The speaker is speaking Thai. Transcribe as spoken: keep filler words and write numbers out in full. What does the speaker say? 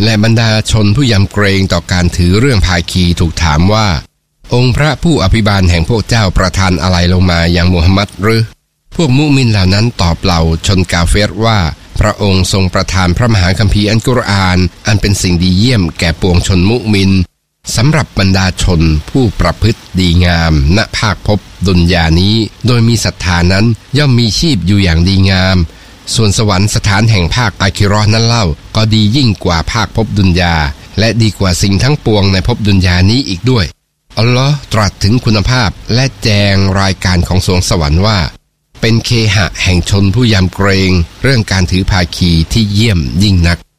และบรรดาชนผู้ยำเกรงต่อการถือเรื่องภาคีถูกถามว่าองค์พระผู้อภิบาลแห่งพวกเจ้าประทานอะไรลงมายังมูฮัมหมัดหรือพวกมุมินเหล่านั้นตอบเหล่าชนกาเฟรว่าพระองค์ทรงประทานพระมหาคัมภีร์อัลกุรอานอันเป็นสิ่งดีเยี่ยมแก่ปวงชนมุมินสำหรับบรรดาชนผู้ประพฤติดีงามณภาคภพดุนยานี้โดยมีศรัทธานั้นย่อมมีชีพอยู่อย่างดีงามส่วนสวรรค์สถานแห่งภาคอาคิเราะห์นั้นเล่าก็ดียิ่งกว่าภาคภพดุนยาและดีกว่าสิ่งทั้งปวงในภพดุนยานี้อีกด้วยอัลลอฮ์ตรัสถึงคุณภาพและแจงรายการของสวงสวรรค์ว่าเป็นเคหะแห่งชนผู้ยำเกรงเรื่องการถือภาคีที่เยี่ยมยิ่งนัก